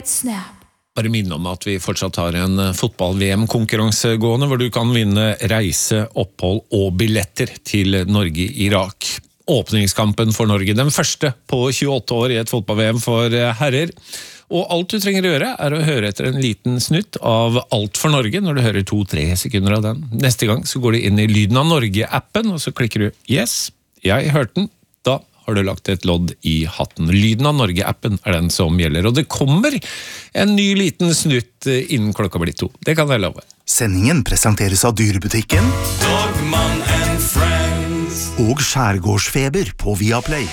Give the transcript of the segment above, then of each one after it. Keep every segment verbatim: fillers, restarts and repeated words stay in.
snap. Bare minne om at vi fortsatt har en fotball-V M-konkurranse gående, hvor du kan vinne reise, opphold og billetter til Norge-Irak. Åpningskampen for Norge, den første på tjueåtte år i et fotball-V M for herrer. Og alt du trenger å gjøre er å høre etter en liten snutt av Alt for Norge, når du hører to-tre sekunder av den. Neste gang så går du inn i Lyden av Norge-appen, og så klikker du «Yes, jeg hørte den». Da har du lagt et lodd i hatten. Lyden av Norge-appen er den som gjelder, og det kommer en ny liten snutt innen klokka blir to. Det kan jeg love. Sendingen presenteres av Dyrebutikken Dogman and Friends og Skjærgårdsfeber på Viaplay.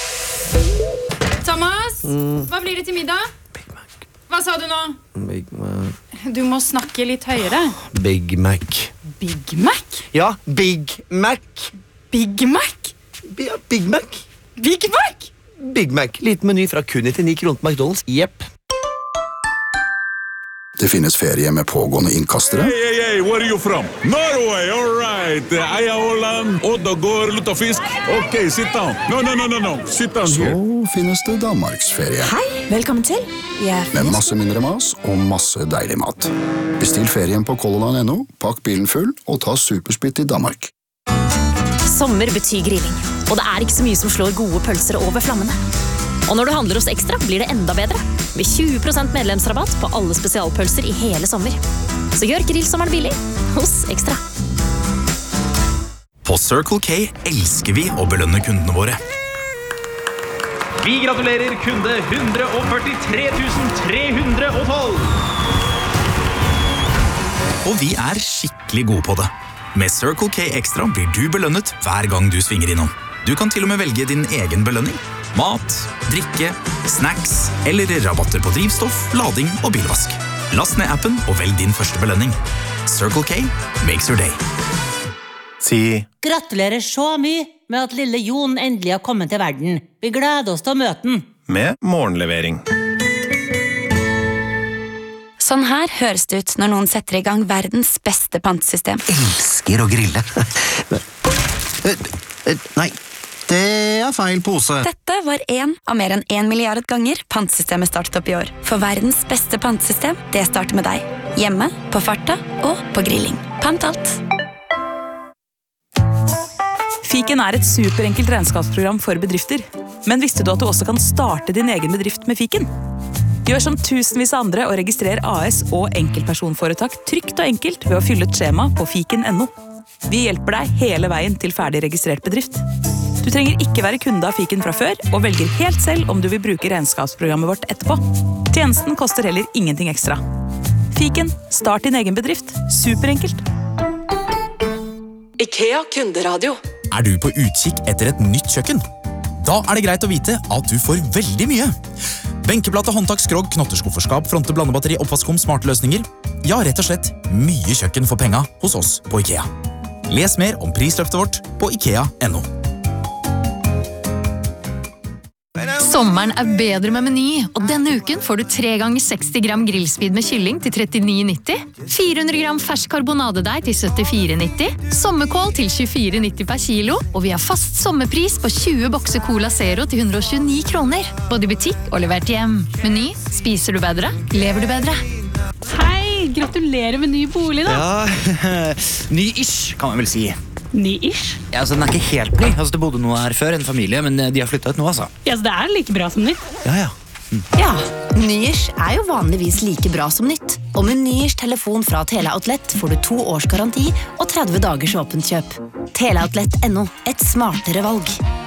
Thomas, mm. hva blir det til middag? Big Mac. Hva sa du nå? Big Mac. Du må snakke litt høyere. Big Mac. Big Mac? Ja, Big Mac. Big Mac? Ja, Big Mac. Big Mac? Big Mac. Liten meny fra kun til ni kroner på McDonald's. Jepp. Det finnes ferie med pågående innkastere. Hey, hey, hey, where are you from? Norway, all right. Eia Holland, Oddagård, Luttafisk. Ok, sit down. No, no, no, no, no. Sit down Så here. finnes det Danmarksferie. Hei, velkommen til. Med masse mindre mas og masse deilig mat. Bestill ferien på color line punktum no, pakk bilen full og ta superspitt i Danmark. Sommer betyr grilling, og det er ikke så mye som slår gode pølser over flammene. Og når du handler hos Ekstra, blir det enda bedre. Med tjue prosent medlemsrabatt på alle spesialpølser i hele sommer. Så gjør grillsommeren billig hos Ekstra. På Circle K elsker vi å belønne kundene våre. Vi gratulerer kunde one hundred forty-three thousand three hundred twelve. Og vi er skikkelig gode på det. Med Circle K Extra blir du belønnet hver gang du svinger innom. Du kan til og med velge din egen belønning. Mat, drikke, snacks eller rabatter på drivstoff, lading og bilvask. Last ned appen og velg din første belønning. Circle K makes your day. Si gratulerer så mye med at lille Jon endelig har kommet til verden. Vi gleder oss til å møte den. med morgenlevering. Sånn her høres det ut når noen setter i gang verdens beste pantesystem. Elsker å grille. Nei, det er feil pose. Dette var en av mer enn en milliard ganger pantsystemet startet opp i år. For verdens beste pantesystem, det starter med deg. Hjemme, på farta og på grilling. Pant alt. Fiken er et superenkelt regnskapsprogram for bedrifter. Men visste du at du også kan starte din egen bedrift med Fiken? Gjør som tusenvis av andre og registrer A S og enkeltpersonforetak trygt og enkelt ved å fylle et skjema på fiken punktum no. Vi hjelper deg hele veien til ferdig registrert bedrift. Du trenger ikke være kunde av Fiken fra før, og velger helt selv om du vil bruke regnskapsprogrammet vårt etterpå. Tjenesten koster heller ingenting ekstra. Fiken, start din egen bedrift. Superenkelt. IKEA kunderadio. Er du på utkikk etter et nytt kjøkken? Da er det greit å vite at du får veldig mye. Benkeplate, håndtak, skrog, knotterskufferskap, fronte, blandebatteri, oppvaskom, smarte løsninger. Ja, rett og slett mye kjøkken for penga hos oss på IKEA. Les mer om prisløftet vårt på ikea punktum no. Sommeren er bedre med Meny, og denne uken får du tre ganger seksti gram grillspeed med kylling til trettini nitti, fire hundre gram fersk karbonadedeig til syttifire nitti, sommerkål til tjuefire nitti per kilo, og vi har fast sommerpris på tjue bokser Cola Zero til hundre og tjueni kroner, både i butikk og levert hjem. Meny, spiser du bedre, lever du bedre. Hei, gratulerer med ny bolig da. Ja, ny-ish kan man vel si. Ny-ish? Ja, altså den er ikke helt ny. Altså det bodde noe her før, en familie, men de har flyttet ut nå, altså. Ja, så det er like bra som nytt. Ja, ja. Mm. Ja, ny-ish er jo vanligvis like bra som nytt. Og med ny-ish telefon fra Teleoutlet får du to års garanti og tretti dagers åpent kjøp. Teleoutlet punktum no, et smartere valg.